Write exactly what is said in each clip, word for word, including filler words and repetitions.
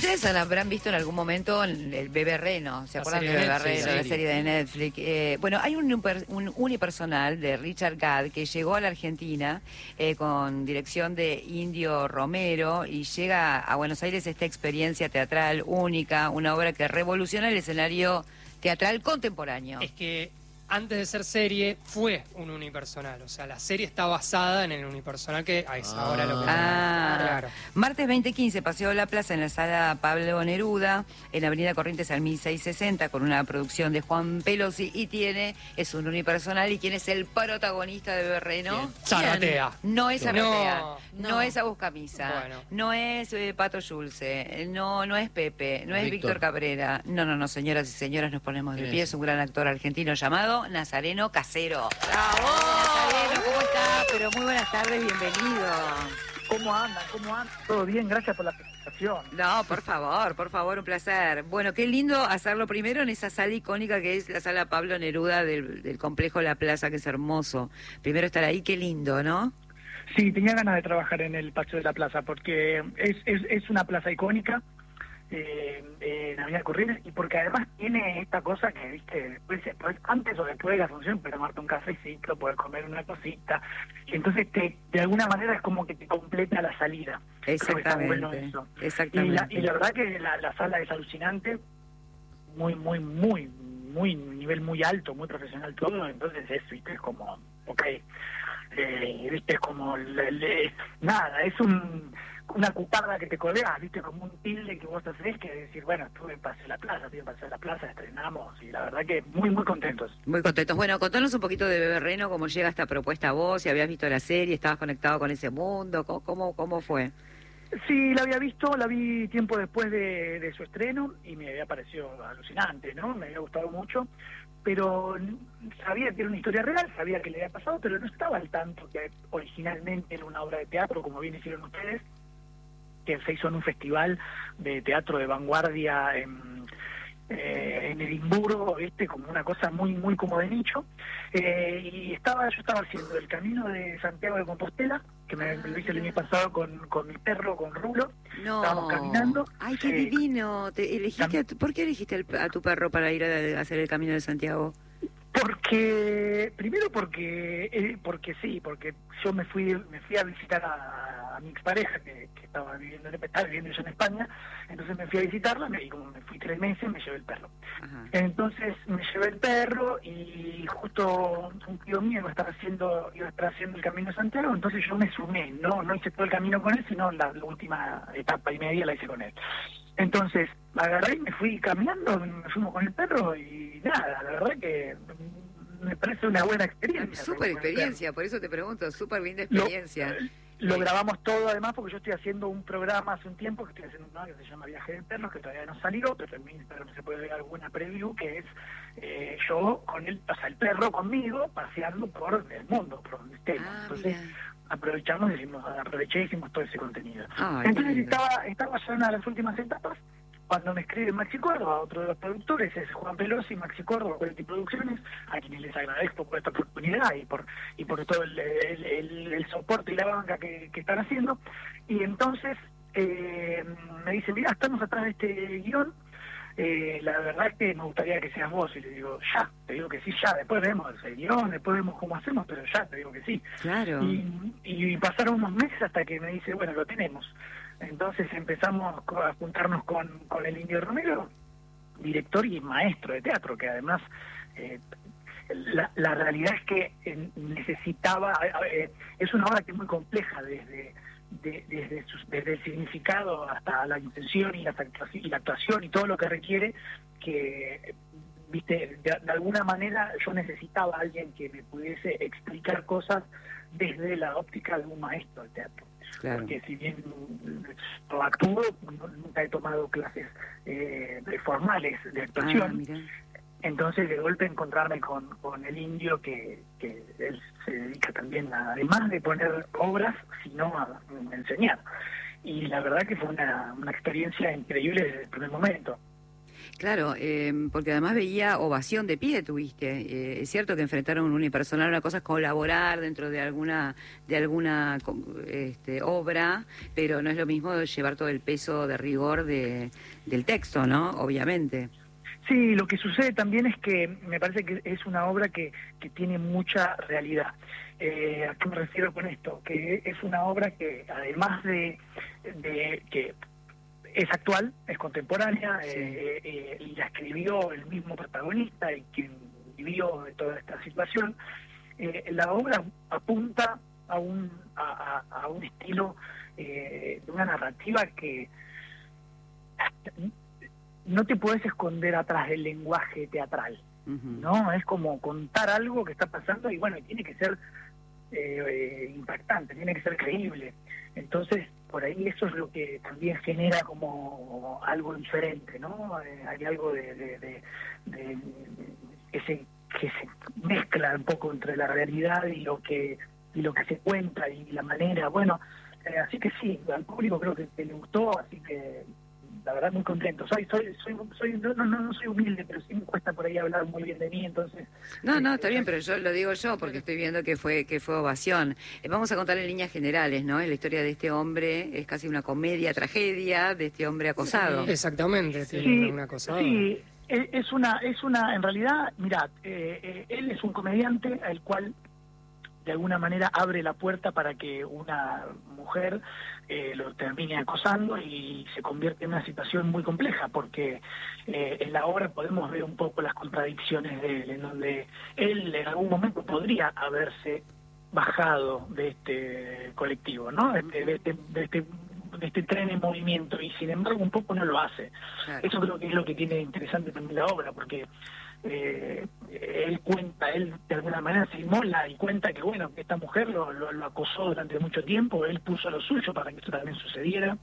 Ustedes habrán visto en algún momento el, el Bebé Reno, ¿se La acuerdan serie de de Bebé Netflix, Reno, la sí. serie de Netflix? Eh, bueno, hay un, uniper- un unipersonal de Richard Gad que llegó a la Argentina eh, con dirección de Indio Romero y llega a Buenos Aires esta experiencia teatral única, una obra que revoluciona el escenario teatral contemporáneo. Es que antes de ser serie fue un unipersonal, o sea, la serie está basada en el unipersonal que ah, es ahora lo que... Ah, claro. Martes veinte quince, Paseo de la Plaza en la sala Pablo Neruda, en Avenida Corrientes al mil seiscientos sesenta, con una producción de Juan Pelosi, y tiene, es un unipersonal, y quién es el protagonista de Bebé Reno. Zarratea. No es Zarratea, No, no, no. es Agus Camisa, Bueno. no es eh, Pato Yulce, no, no es Pepe, no es Víctor. Víctor Cabrera. No, no, no, señoras y señores, nos ponemos de ¿Quién pie. es? Es un gran actor argentino llamado Nazareno Casero. ¡Bravo! Nazareno, ¿cómo está? Pero muy buenas tardes, bienvenido. ¿Cómo andan? ¿Cómo andan? Todo bien, gracias por la presentación. No, por favor, por favor, un placer. Bueno, qué lindo hacerlo primero en esa sala icónica que es la sala Pablo Neruda del, del complejo La Plaza, que es hermoso. Primero estar ahí, qué lindo, ¿no? Sí, tenía ganas de trabajar en el Paseo de la Plaza porque es, es, es una plaza icónica eh, en Avenida Corrientes y porque además tiene esta cosa que, viste, después, después, antes o después de la función, puedes tomarte un cafecito, poder comer una cosita, y entonces te, de alguna manera es como que te completa la salida. Creo que está bueno Exactamente. eso. Y Exactamente. la, y la verdad que la, la sala es alucinante, muy, muy, muy, muy, nivel muy alto, muy profesional todo, entonces es, viste, es como, ok, eh, viste, es como, le, le- nada, es un una cuparda que te colgás, viste, como un tilde que vos haces, que decir, bueno, estuve en Paseo de la Plaza, estuve en Paseo de la Plaza, estrenamos, y la verdad que muy, muy contentos. Muy contentos. Bueno, contanos un poquito de Bebé Reno, cómo llega esta propuesta a vos, si habías visto la serie, estabas conectado con ese mundo, cómo, cómo, cómo fue. Sí, la había visto, la vi tiempo después de, de su estreno y me había parecido alucinante, ¿no? Me había gustado mucho, pero sabía que era una historia real, sabía que le había pasado, pero no estaba al tanto que originalmente era una obra de teatro, como bien hicieron ustedes, que se hizo en un festival de teatro de vanguardia en, eh, en Edimburgo, ¿viste? Como una cosa muy, muy como de nicho. Eh, y estaba yo estaba haciendo el camino de Santiago de Compostela, que me, me lo hice el año pasado con, con mi perro, con Rulo. No. Estábamos caminando. Ay, qué Eh, divino. Te elegiste a tu- ¿Por qué elegiste al- a tu perro para ir a, a hacer el Camino de Santiago? Porque, primero porque, eh, porque sí, porque yo me fui me fui a visitar a, a mi expareja que, que estaba viviendo en, estaba viviendo yo en España, entonces me fui a visitarla y como me fui tres meses me llevé el perro. Ajá. Entonces me llevé el perro y justo un tío mío iba a estar haciendo, iba a estar haciendo el Camino de Santiago, entonces yo me sumé, no, no hice todo el camino con él, sino la, la última etapa y media la hice con él. Entonces, agarré y me fui caminando, me fuimos con el perro y nada, la verdad que me parece una buena experiencia. Súper experiencia, por eso te pregunto, súper linda Lo, experiencia. lo grabamos todo además porque yo estoy haciendo un programa hace un tiempo que estoy haciendo un programa que se llama Viaje del Perro, que todavía no salió, pero también pero se puede ver alguna preview, que es eh, yo con el, o sea, el perro conmigo paseando por el mundo, por donde estemos. Ah, Entonces mira. aprovechamos y hicimos, aproveché y hicimos todo ese contenido. Ay, Entonces qué lindo. estaba, estaba ya en una de las últimas etapas cuando me escribe Maxi Córdoba, otro de los productores, es Juan Pelosi, Maxi Córdoba, Quality Producciones, a quienes les agradezco por esta oportunidad y por y por todo el, el, el, el soporte y la banca que, que están haciendo. Y entonces eh, me dice, mira, estamos atrás de este guión, eh, la verdad es que me gustaría que seas vos. Y le digo, ya, te digo que sí, ya, después vemos el guión, después vemos cómo hacemos, pero ya, te digo que sí. Claro. Y, y pasaron unos meses hasta que me dice, bueno, lo tenemos. Entonces empezamos a juntarnos con, con el Indio Romero, director y maestro de teatro, que además eh, la, la realidad es que eh, necesitaba, eh, es una obra que es muy compleja desde de, desde, sus, desde el significado hasta la intención y la, actuación, y la actuación y todo lo que requiere, que viste de, de alguna manera yo necesitaba a alguien que me pudiese explicar cosas desde la óptica de un maestro de teatro. Claro. Porque si bien lo actúo, no, nunca he tomado clases eh, formales de actuación. Ah, mira. Entonces de golpe encontrarme con, con el Indio, que, que él se dedica también a, además de poner obras, sino a, a enseñar. Y la verdad que fue una, una experiencia increíble desde el primer momento. Claro, eh, porque además veía ovación de pie tuviste. Eh, es cierto que enfrentaron un unipersonal, una cosa es colaborar dentro de alguna de alguna este, obra, pero no es lo mismo llevar todo el peso de rigor de, del texto, ¿no? Obviamente. Sí, lo que sucede también es que me parece que es una obra que, que tiene mucha realidad. Eh, ¿A qué me refiero con esto? Que es una obra que además de, de que es actual, es contemporánea, sí. eh, eh, y la escribió el mismo protagonista, y quien vivió de toda esta situación, eh, la obra apunta a un, a, a, a un estilo eh, de una narrativa que no te puedes esconder atrás del lenguaje teatral, uh-huh. ¿no? Es como contar algo que está pasando y bueno, tiene que ser eh, eh, impactante, tiene que ser creíble. Entonces, por ahí eso es lo que también genera como algo diferente, ¿no? Eh, hay algo de, de, de, de que se que se mezcla un poco entre la realidad y lo que y lo que se cuenta y la manera, bueno, eh, así que sí, al público creo que, que le gustó, así que la verdad muy contento. Soy soy soy, soy no, no no soy humilde, pero sí me cuesta por ahí hablar muy bien de mí, entonces. No, no, está bien, pero yo lo digo yo porque estoy viendo que fue que fue ovación. Eh, vamos a contar en líneas generales, ¿no? La historia de este hombre es casi una comedia, tragedia de este hombre acosado. Sí, exactamente, tiene sí, un acosado. Sí, es una es una en realidad, mirad, eh, eh, él es un comediante al cual de alguna manera abre la puerta para que una mujer eh, lo termine acosando y se convierte en una situación muy compleja, porque eh, en la obra podemos ver un poco las contradicciones de él, en donde él en algún momento podría haberse bajado de este colectivo, ¿no? De este, de este, de este, de este tren en movimiento, y sin embargo un poco no lo hace. Claro. Eso creo que es lo que tiene interesante también la obra, porque Eh, él cuenta, él de alguna manera se inmola y cuenta que bueno, que esta mujer lo, lo, lo acosó durante mucho tiempo, él puso lo suyo para que esto también sucediera.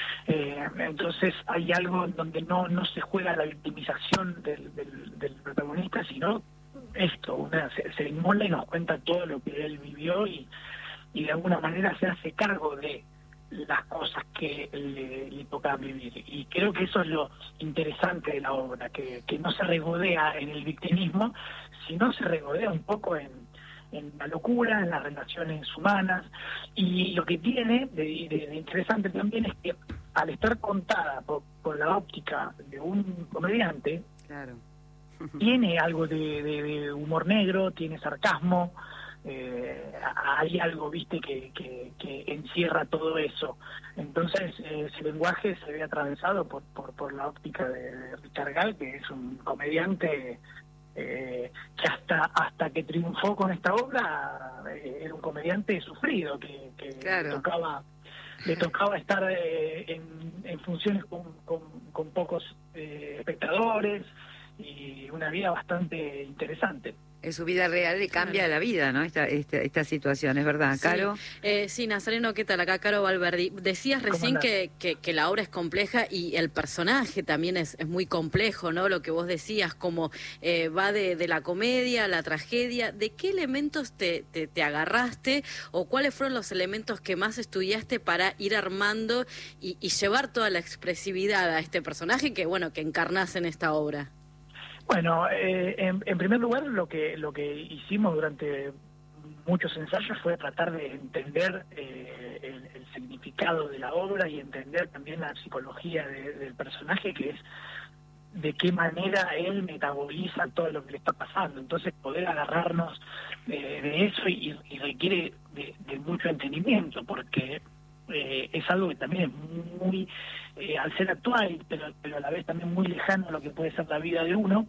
Eh, entonces hay algo en donde no, no se juega la victimización del, del, del protagonista, sino esto, una, se, se inmola y nos cuenta todo lo que él vivió y, y de alguna manera se hace cargo de las cosas que le, le toca vivir, y creo que eso es lo interesante de la obra, que, que no se regodea en el victimismo, sino se regodea un poco en, en la locura, en las relaciones humanas, y lo que tiene de, de, de interesante también es que al estar contada por, por la óptica de un comediante, claro. tiene algo de, de, de humor negro, tiene sarcasmo. Eh, hay algo, viste, que, que, que encierra todo eso. Entonces eh, ese lenguaje se ve atravesado por, por, por la óptica de, de Richard Gall, que es un comediante eh, que hasta hasta que triunfó con esta obra eh, era un comediante sufrido, que, que claro. le tocaba le tocaba estar eh, en, en funciones con, con, con pocos eh, espectadores, y una vida bastante interesante. En su vida real le cambia claro. la vida, ¿no? Esta, esta, esta situación, ¿es verdad? Sí. ¿Caro? Eh, sí, Nazareno, ¿qué tal? Acá Caro Valverdi. Decías recién que, que, que la obra es compleja y el personaje también es, es muy complejo, ¿no? Lo que vos decías, como eh, va de, de la comedia a la tragedia. ¿De qué elementos te, te, te agarraste o cuáles fueron los elementos que más estudiaste para ir armando y, y llevar toda la expresividad a este personaje que, bueno, que encarnás en esta obra? Bueno, eh, en, en primer lugar, lo que lo que hicimos durante muchos ensayos fue tratar de entender eh, el, el significado de la obra y entender también la psicología de, del personaje, que es de qué manera él metaboliza todo lo que le está pasando. Entonces poder agarrarnos eh, de eso y, y requiere de, de mucho entendimiento, porque eh, es algo que también es muy, eh, al ser actual, pero, pero a la vez también muy lejano a lo que puede ser la vida de uno.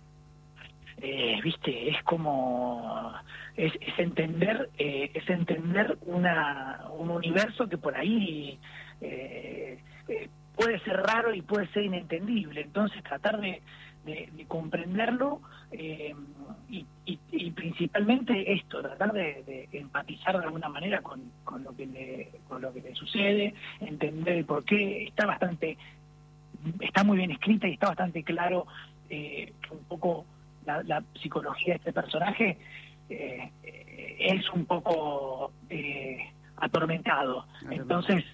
Eh, viste, es como es, es entender eh, es entender una un universo que por ahí eh, eh, puede ser raro y puede ser inentendible. Entonces tratar de, de, de comprenderlo eh, y, y, y principalmente esto, tratar de, de empatizar de alguna manera con, con lo que le con lo que le sucede, entender el por qué. Está bastante está muy bien escrita y está bastante claro eh, un poco La, la psicología de este personaje eh, es un poco eh, atormentado. Entonces